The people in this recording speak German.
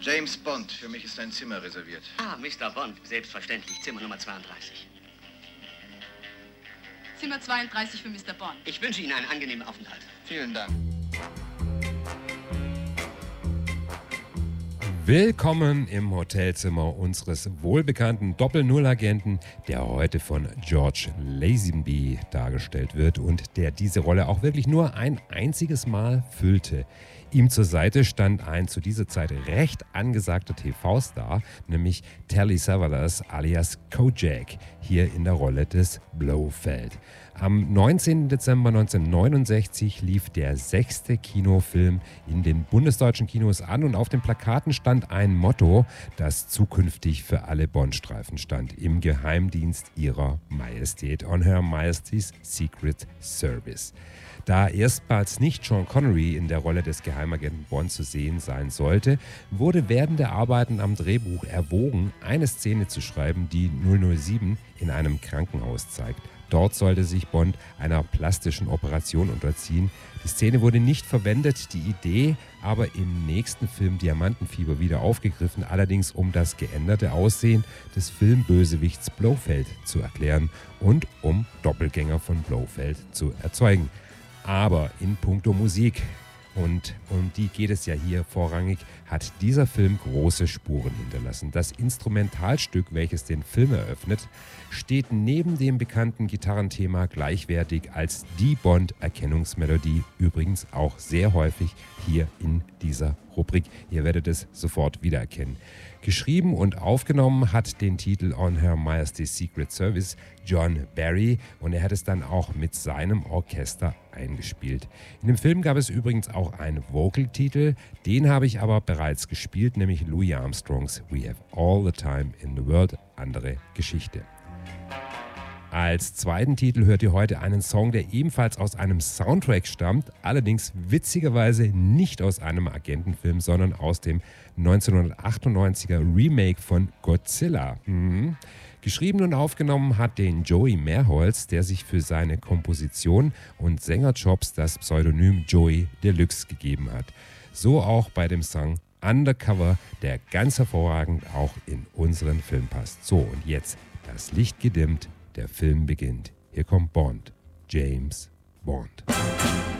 James Bond, für mich ist ein Zimmer reserviert. Ah, Mr. Bond, selbstverständlich. Zimmer Nummer 32. Zimmer 32 für Mr. Bond. Ich wünsche Ihnen einen angenehmen Aufenthalt. Vielen Dank. Willkommen im Hotelzimmer unseres wohlbekannten Doppel-Null-Agenten, der heute von George Lazenby dargestellt wird und der diese Rolle auch wirklich nur ein einziges Mal füllte. Ihm zur Seite stand ein zu dieser Zeit recht angesagter TV-Star, nämlich Telly Savalas alias Kojak, hier in der Rolle des Blofeld. Am 19. Dezember 1969 lief der 6. Kinofilm in den bundesdeutschen Kinos an und auf den Plakaten stand ein Motto, das zukünftig für alle Bond-Streifen stand: im Geheimdienst ihrer Majestät, on Her Majesty's Secret Service. Da erstmals nicht Sean Connery in der Rolle des Geheimagenten Bond zu sehen sein sollte, wurde während der Arbeiten am Drehbuch erwogen, eine Szene zu schreiben, die 007 in einem Krankenhaus zeigt. Dort sollte sich Bond einer plastischen Operation unterziehen. Die Szene wurde nicht verwendet, die Idee aber im nächsten Film Diamantenfieber wieder aufgegriffen, allerdings um das geänderte Aussehen des Filmbösewichts Blofeld zu erklären und um Doppelgänger von Blofeld zu erzeugen. Aber in puncto Musik, und um die geht es ja hier vorrangig, hat dieser Film große Spuren hinterlassen. Das Instrumentalstück, welches den Film eröffnet, steht neben dem bekannten Gitarrenthema gleichwertig als die Bond-Erkennungsmelodie, übrigens auch sehr häufig hier in dieser Rubrik. Ihr werdet es sofort wiedererkennen. Geschrieben und aufgenommen hat den Titel On Her Majesty's Secret Service John Barry und er hat es dann auch mit seinem Orchester eingespielt. In dem Film gab es übrigens auch einen Vocal-Titel, den habe ich aber bereits gespielt, nämlich Louis Armstrongs We Have All the Time in the World, andere Geschichte. Als zweiten Titel hört ihr heute einen Song, der ebenfalls aus einem Soundtrack stammt, allerdings witzigerweise nicht aus einem Agentenfilm, sondern aus dem 1998er Remake von Godzilla. Geschrieben und aufgenommen hat den Joey Mehrholz, der sich für seine Komposition und Sängerjobs das Pseudonym Joey Deluxe gegeben hat. So auch bei dem Song Undercover, der ganz hervorragend auch in unseren Film passt. So, und jetzt das Licht gedimmt. Der Film beginnt. Hier kommt Bond. James Bond.